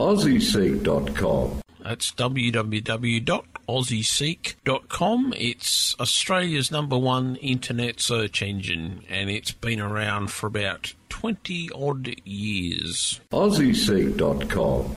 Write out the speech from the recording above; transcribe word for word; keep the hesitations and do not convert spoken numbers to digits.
aussie seek dot com. That's w w w dot aussie seek dot com. It's Australia's number one internet search engine, and it's been around for about twenty odd years. aussie seek dot com.